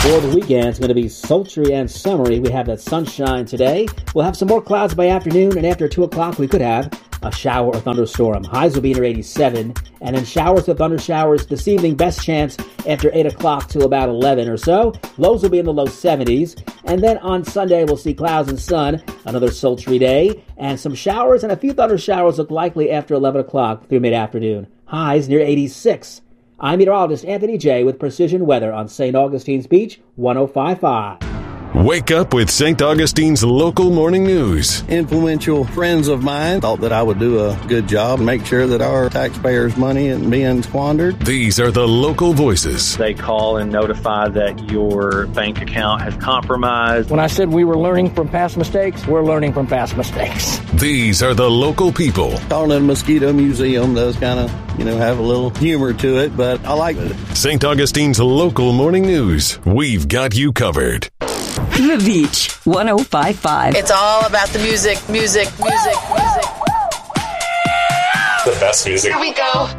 For the weekend, it's going to be sultry and summery. We have that sunshine today. We'll have some more clouds by afternoon, and after 2 o'clock, we could have a shower or thunderstorm. Highs will be near 87, and then showers or thunder showers this evening. Best chance after 8 o'clock to about 11 or so. Lows will be in the low 70s. And then on Sunday, we'll see clouds and sun. Another sultry day, and some showers and a few thunder showers look likely after 11 o'clock through mid-afternoon. Highs near 86. I'm meteorologist Anthony J. with Precision Weather on St. Augustine's Beach, 105.5. Wake up with St. Augustine's local morning news. Influential friends of mine thought that I would do a good job and make sure that our taxpayers' money isn't being squandered. These are the local voices. They call and notify that your bank account has compromised. When I said we were learning from past mistakes, we're learning from past mistakes. These are the local people. Calling it a mosquito museum does kind of, have a little humor to it, but I like it. St. Augustine's local morning news. We've got you covered. The Beach, 105.5. It's all about the music. The best music. Here we go.